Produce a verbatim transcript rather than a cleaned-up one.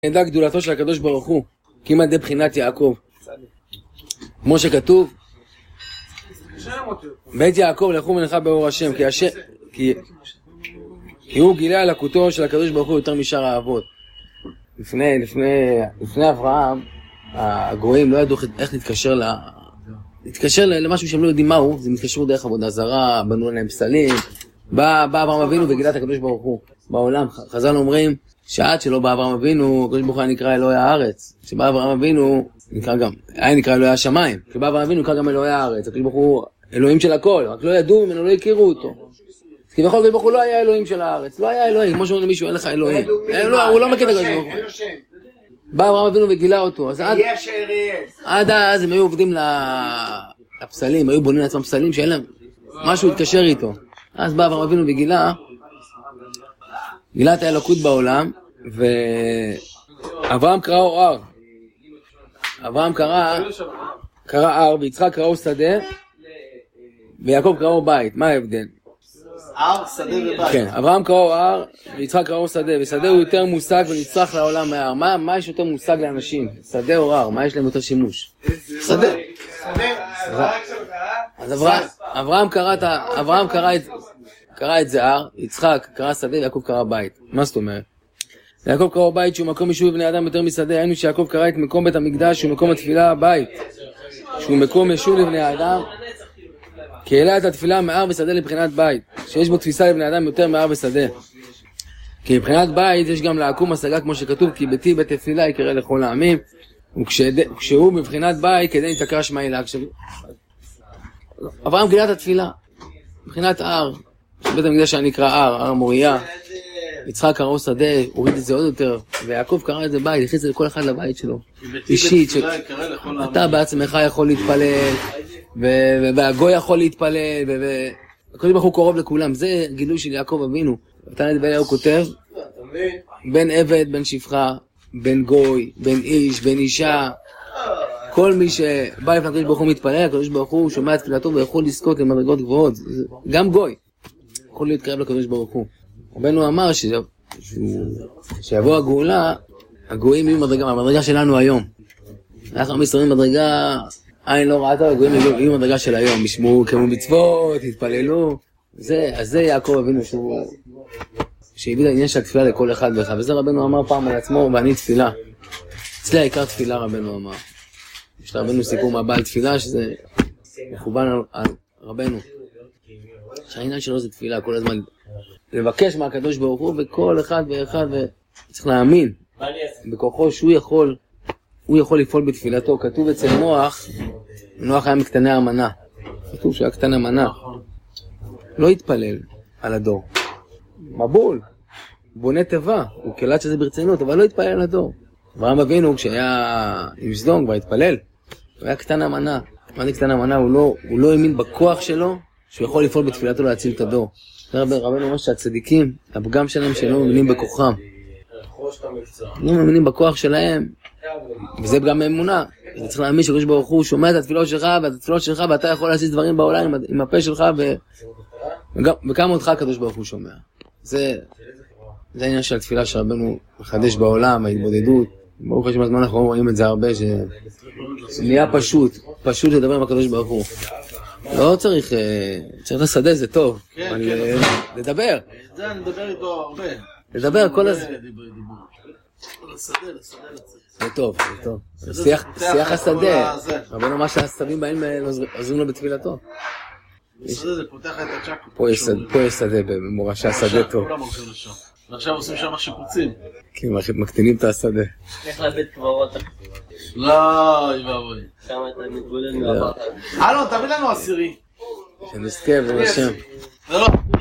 נדע גדולתו של הקדוש ברוך הוא, כמעט די בחינת יעקב. כמו שכתוב, בית יעקב לכו מנחה באור השם, כי, השם, כי, כי הוא גילה לקותו של הקדוש ברוך הוא יותר משאר האבות. לפני, לפני, לפני אברהם, הגויים לא ידעו איך להתקשר ל... להתקשר למשהו שהם לא יודעים מהו, זה מתקשרו דרך עבודה זרה, בנו להם פסלים, בא, בא אברהם אבינו וגילה את הקדוש ברוך הוא בעולם. חז"ל אומרים שעד שלא בא אברהם אבינו, הקדוש ברוך הוא נקרא אלוהי הארץ. כשבא אברהם אבינו, נקרא גם, היה נקרא אלוהי השמיים. כשבא אברהם אבינו, נקרא גם אלוהי הארץ. הקדוש ברוך הוא אלוהים של הכל, רק לא ידעו ממנו, לא הכירו אותו. כי בכל הקדוש ברוך הוא לא היה אלוהים של הארץ, לא היה אלוהים, כמו שאומרים למישהו, אין לך אלוהים. הוא לא מכיר את הקדוש ברוך הוא. בא אברהם אבינו וגילה אותו. אז עד, עד אז הם היו עובדים לפסלים, היו בונים לעצמם פסלים שאין להם משהו להתקשר איתו. אז בא אברהם אבינו וגילה, גילה את האלוקות בעולם, ואברהם קראו הר. אברהם קרא, קרא הר, ויצחק קראו שדה, ויעקב קראו בית. מה ההבדל? הר, שדה ובית. כן, אברהם קראו הר, ויצחק קראו שדה, ושדה הוא יותר מושג ונצרך לעולם מההר. מה, מה יש יותר מושג לאנשים? שדה או הר? מה יש להם יותר שימוש? שדה. אז אברהם, אברהם קרא את, אברהם קרא את, קרא את זה הר, יצחק קרא שדה, ויעקב קרא בית. מה זאת אומרת? יעקב קרא בית שהוא מקום יישוב בני אדם יותר משדה. היינו שיעקב קרא את מקום בית המקדש שהוא מקום התפילה בית, שהוא מקום יישוב לבני האדם, כי העלה את התפילה מהר ושדה לבחינת בית, שיש בו תפיסה לבני אדם יותר מהר ושדה. כי מבחינת בית יש גם לעקום השגה כמו שכתוב, כי ביתי בית תפילה יקרא לכל העמים, וכשהוא מבחינת בית כדי נתקרא שמע אליו. אברהם גילה את התפילה מבחינת הר, בית המקדש היה נקרא הר, הר מוריה. יצחק קראו שדה, הוריד את זה עוד יותר, ויעקב קרא את זה בית, הכניס את זה לכל אחד לבית שלו. אישית, אתה בעצמך יכול להתפלל, והגוי יכול להתפלל, והקדוש ברוך הוא קרוב לכולם. זה גילוי של יעקב אבינו. נתן את אליהו כותב, בין עבד, בין שפחה, בין גוי, בין איש, בין אישה, כל מי שבא לפני הקדוש ברוך הוא מתפלל, הקדוש ברוך הוא שומע את תפילתו ויכול לזכות למדרגות גבוהות. גם גוי יכול להתקרב לקדוש ברוך הוא. רבנו אמר שיבוא הגאולה, הגויים יהיו מדרגה, המדרגה שלנו היום. אנחנו מסתובבים מדרגה, עין לא ראתה, הגויים יהיו מדרגה של היום, ישמעו כמו מצוות, יתפללו. זה, אז זה יעקב אבינו שהוא, שהביא לעניין של התפילה לכל אחד ואחד. וזה רבנו אמר פעם על עצמו, ואני תפילה. אצלי העיקר תפילה רבנו אמר. יש לרבנו סיפור מהבעל תפילה, שזה מכוון על, על רבנו. שהעניין שלו זה תפילה, כל הזמן לבקש מהקדוש ברוך הוא, וכל אחד ואחד, וצריך להאמין בכוחו שהוא יכול, הוא יכול לפעול בתפילתו. כתוב אצל נוח, נוח היה מקטני המנה. כתוב שהיה קטן המנה. לא התפלל על הדור. מבול. בונה טבע. הוא קלט שזה ברצינות, אבל לא התפלל על הדור. אברהם אבינו, כשהיה עם סדום, כבר התפלל. הוא היה קטן המנה. מה זה קטן המנה? הוא לא, הוא לא האמין בכוח שלו, שהוא יכול לפעול בתפילתו להציל את הדור. רבנו אומר שהצדיקים, הפגם שלהם שלא מאמינים בכוחם. לא מאמינים בכוח שלהם, וזה גם אמונה. אתה צריך להאמין שהקדוש ברוך הוא שומע את התפילות שלך, ואת התפילות שלך, ואתה יכול להשיג דברים בעולם עם הפה שלך, וכמה אותך הקדוש ברוך הוא שומע. זה העניין של התפילה שרבנו מחדש בעולם, ההתבודדות. ברוך השם הזמן אנחנו רואים את זה הרבה, שנהיה פשוט, פשוט לדבר עם הקדוש ברוך הוא. לא צריך, צריך לסדר, זה טוב, אבל לדבר. זה, אני מדבר איתו הרבה. לדבר כל הזמן. לסדר, לסדר. זה טוב, זה טוב. שיח השדה. רבנו מה שהסתבים בהם עוזרים לו בתפילתו. לסדר זה פותח את הצ'קו. פה יש שדה במורשה, השדה טוב. ועכשיו עושים שם שיפוצים. כי מקטינים את השדה. איך לבית קברות? לא, אי ואבוי. שם אתה מתבודד מהבא. הלו, תביא לנו עשירי. שנזכה ולשם. לא, לא.